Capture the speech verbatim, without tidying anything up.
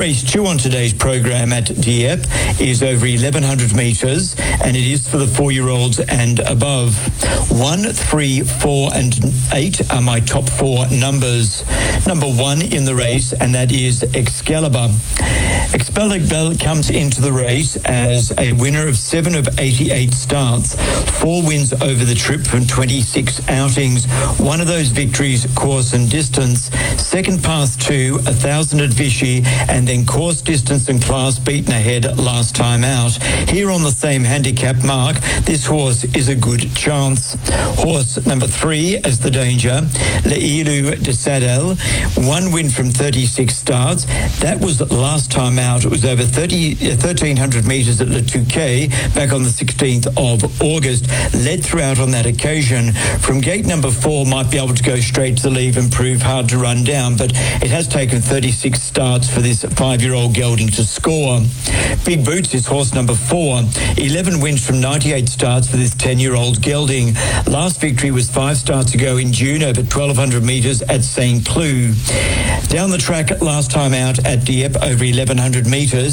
Race two on today's program at Dieppe is over eleven hundred metres, and it is for the four-year-olds and above. One, three, four, and eight are my top four numbers. Number one in the race, and that is Excalibur. Excalibur comes into the race as a winner of seven of eighty-eight starts, four wins over the trip from twenty-six outings. One of those victories, course and distance. Second path two, a thousand at Vichy, and then course, distance and class beaten ahead last time out. Here on the same handicap mark, this horse is a good chance. Horse number three as the danger, L'Ilu de Sadel. One win from thirty-six starts. That was last time out. It was over thirteen hundred metres at Le Touquet back on the sixteenth of August. Led throughout on that occasion. From gate number four, might be able to go straight to the lead and prove hard to run down, but it has taken thirty-six starts for this five-year-old gelding to score. Big Boots is horse number four. eleven wins from ninety-eight starts for this ten-year-old gelding. Last victory was five starts ago in June over twelve hundred metres at Saint Cloud. Down the track last time out at Dieppe over eleven hundred metres,